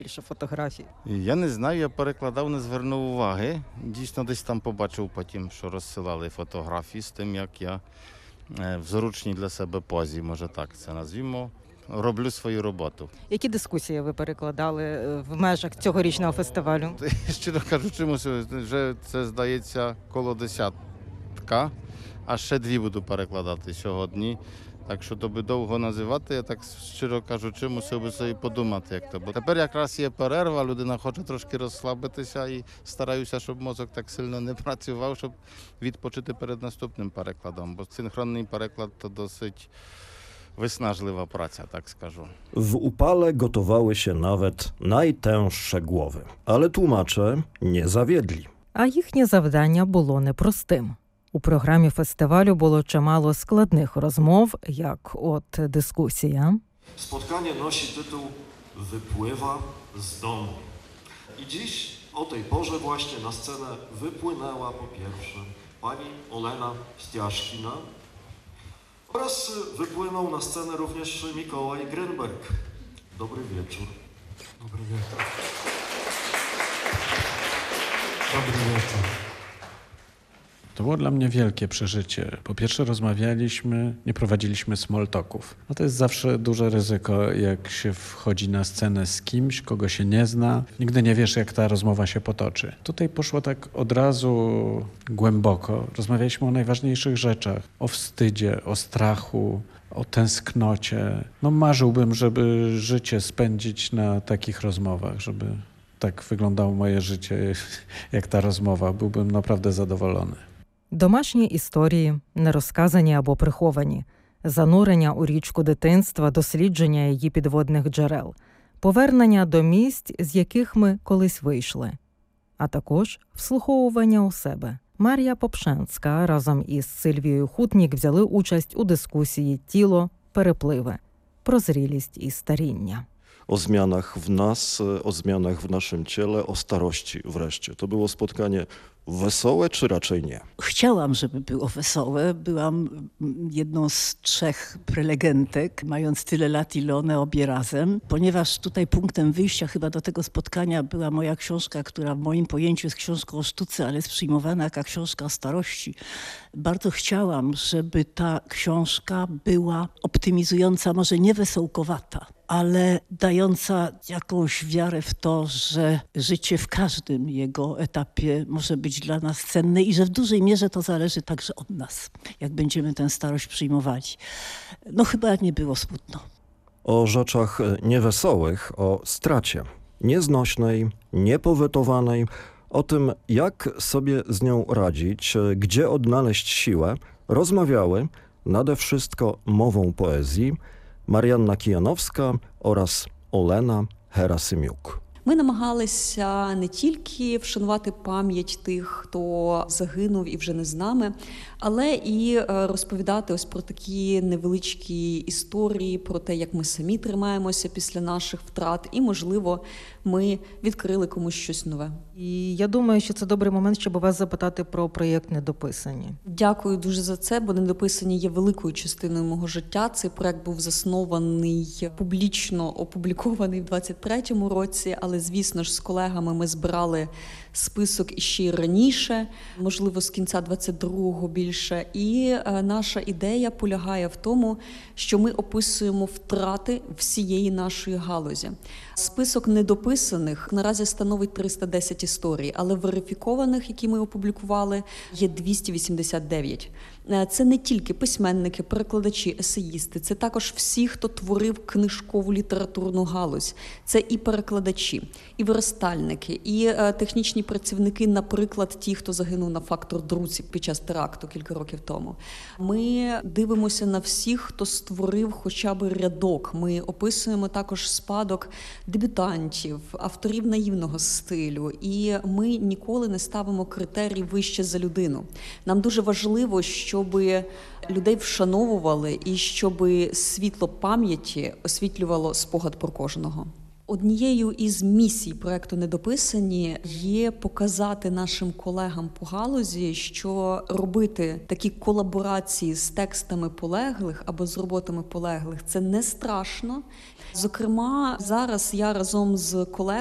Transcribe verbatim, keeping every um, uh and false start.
більше фотографій? Я не знаю, я перекладав, не звернув уваги. Дійсно, десь там побачив потім, що розсилали фотографії з тим, як я в зручній для себе позі, може так це назвімо, роблю свою роботу. Які дискусії ви перекладали в межах цьогорічного фестивалю? Щиро кажучи, вже це, здається, коло десятка, а ще дві буду перекладати сьогодні. Так що то би довго називати, я так щиро кажучи, мусив би собі подумати, як то. Бо тепер якраз є перерва, людина хоче трошки розслабитися і стараюся, щоб мозок так сильно не працював, щоб відпочити перед наступним перекладом. Бо синхронний переклад to dosyć wysnażliwa praca, tak скажу. W upale gotowały się nawet najtęższe głowy, ale tłumacze nie zawiedli. А їхнє завдання було непростим. У програмі фестивалю було чимало складних розмов, як от дискусія. Spotkanie nosi tytuł Wypływa z domu. I dziś o tej porze właśnie na scenę wypłynęła po pierwsze pani Olena Stiaszkina oraz wypłynął na scenę również Mikołaj Grenberg. Dobry wieczór. Dobry wieczór. Dobry wieczór. To było dla mnie wielkie przeżycie. Po pierwsze rozmawialiśmy, nie prowadziliśmy small talków. No to jest zawsze duże ryzyko, jak się wchodzi na scenę z kimś, kogo się nie zna. Nigdy nie wiesz, jak ta rozmowa się potoczy. Tutaj poszło tak od razu głęboko. Rozmawialiśmy o najważniejszych rzeczach. O wstydzie, o strachu, o tęsknocie. No marzyłbym, żeby życie spędzić na takich rozmowach, żeby tak wyglądało moje życie, jak ta rozmowa. Byłbym naprawdę zadowolony. Домашні історії, нерозказані або приховані, занурення у річку дитинства, дослідження її підводних джерел, повернення до місць, з яких ми колись вийшли, а також вслуховування у себе. Марія Попшенська разом із Сильвією Хутнік взяли участь у дискусії «Тіло. Перепливи. Про зрілість і старіння». O zmianach w nas, o zmianach w naszym ciele, o starości wreszcie. To było spotkanie wesołe, czy raczej nie? Chciałam, żeby było wesołe. Byłam jedną z trzech prelegentek, mając tyle lat, ile one obie razem. Ponieważ tutaj punktem wyjścia chyba do tego spotkania była moja książka, która w moim pojęciu jest książką o sztuce, ale jest przyjmowana jako książka o starości. Bardzo chciałam, żeby ta książka była optymizująca, może nie wesołkowata, ale dająca jakąś wiarę w to, że życie w każdym jego etapie może być dla nas cenne i że w dużej mierze to zależy także od nas, jak będziemy tę starość przyjmowali. No chyba nie było smutno. O rzeczach niewesołych, o stracie, nieznośnej, niepowetowanej, o tym, jak sobie z nią radzić, gdzie odnaleźć siłę, rozmawiały nade wszystko mową poezji Мар'янна Кіяновська oraz Олена Герасимюк. Ми намагалися не тільки вшанувати пам'ять тих, хто загинув і вже не з нами, але і розповідати ось про такі невеличкі історії, про те, як ми самі тримаємося після наших втрат, і, можливо, ми відкрили комусь щось нове. І я думаю, що це добрий момент, щоб вас запитати про проєкт «Недописані». Дякую дуже за це, бо «Недописані» є великою частиною мого життя. Цей проєкт був заснований, публічно опублікований в двадцять третьому році, але, звісно ж, з колегами ми збирали список іще й раніше, можливо, з кінця двадцять другого більше. І е, наша ідея полягає в тому, що ми описуємо втрати всієї нашої галузі. Список недописаних наразі становить триста десять історій, але верифікованих, які ми опублікували, є двісті вісімдесят дев'ять. Це не тільки письменники, перекладачі, есеїсти, це також всі, хто творив книжкову літературну галузь. Це і перекладачі, і верстальники, і е, технічні працівники, наприклад, ті, хто загинув на фактор Друці під час теракту кілька років тому. Ми дивимося на всіх, хто створив хоча б рядок. Ми описуємо також спадок дебютантів, авторів наївного стилю. І ми ніколи не ставимо критерій вище за людину. Нам дуже важливо, щоб людей вшановували і щоб світло пам'яті освітлювало спогад про кожного. Однією із місій проекту «Недописані» є показати нашим колегам по галузі, що робити такі колаборації з текстами полеглих або з роботами полеглих – це не страшно. Зокрема, зараз я разом з колегами